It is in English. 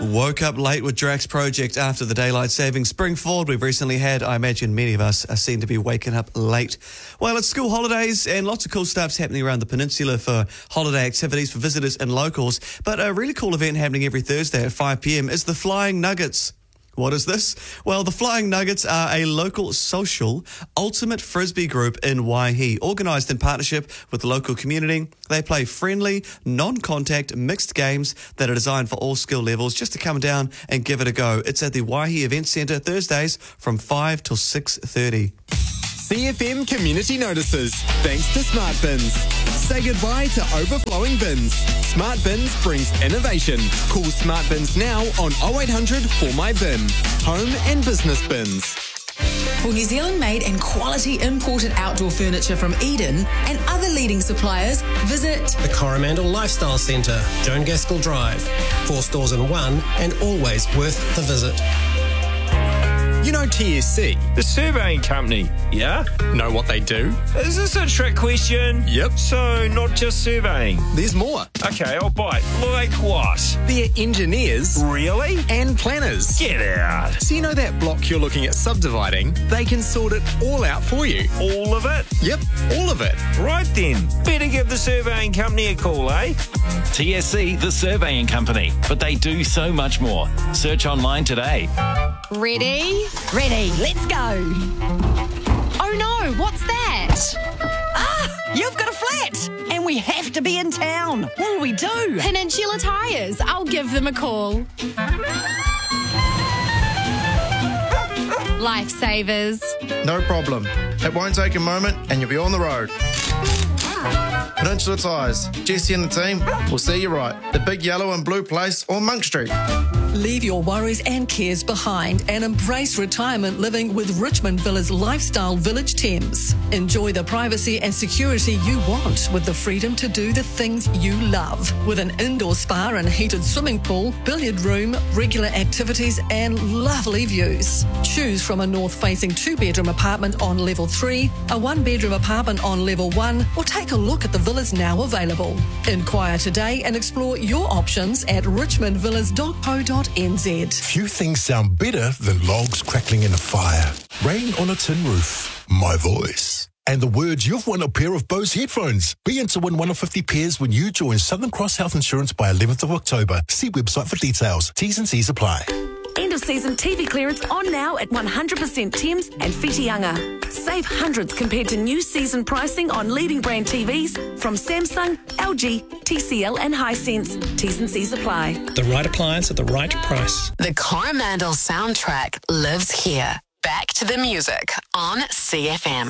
Woke up late with Drax Project after the daylight savings spring forward we've recently had. I imagine many of us are seen to be waking up late. Well, it's school holidays and lots of cool stuff's happening around the peninsula for holiday activities for visitors and locals. But a really cool event happening every Thursday at 5 p.m. is the Flying Nuggets. What is this? Well, the Flying Nuggets are a local social ultimate frisbee group in Waihi, organised in partnership with the local community. They play friendly, non-contact, mixed games that are designed for all skill levels. Just to come down and give it a go. It's at the Waihi Event Centre Thursdays from 5 till 6:30. CFM Community Notices, thanks to Smart Bins. Say goodbye to overflowing bins. Smart Bins brings innovation. Call Smart Bins now on 0800 4MyBin. Home and business bins. For New Zealand-made and quality imported outdoor furniture from Eden and other leading suppliers, visit the Coromandel Lifestyle Centre, Joan Gaskell Drive. 4 stores in one and always worth the visit. You know TSC? The surveying company, yeah? Know what they do? Is this a trick question? Yep. So, not just surveying? There's more. Okay, I'll bite. Like what? They're engineers. Really? And planners. Get out. So you know that block you're looking at subdividing? They can sort it all out for you. All of it? Yep, all of it. Right then. Better give the surveying company a call, eh? TSC, the surveying company. But they do so much more. Search online today. Ready? Ready, let's go. Oh no, what's that? You've got a flat and we have to be in town. What'll we do? Peninsula Tyres. I'll give them a call. Lifesavers. No problem. It won't take a moment and you'll be on the road. Peninsula Tyres. Jesse and the team will see you right. The big yellow and blue place on Monk Street. Leave your worries and cares behind and embrace retirement living with Richmond Villas Lifestyle Village Thames. Enjoy the privacy and security you want with the freedom to do the things you love. With an indoor spa and heated swimming pool, billiard room, regular activities and lovely views. Choose from a north-facing 2-bedroom apartment on level 3, a 1-bedroom apartment on level 1, or take a look at the villas now available. Inquire today and explore your options at richmondvillas.co.nz. Few things sound better than logs crackling in a fire, rain on a tin roof, my voice, and the words you've won a pair of Bose headphones. Be in to win one of 50 pairs when you join Southern Cross Health Insurance by 11th of October. See website for details. T's and C's apply. End of season TV clearance on now at 100% Thames and Whitianga. Save hundreds compared to new season pricing on leading brand TVs from Samsung, LG, TCL and Hisense. T's and C's apply. The right appliance at the right price. The Coromandel soundtrack lives here. Back to the music on CFM.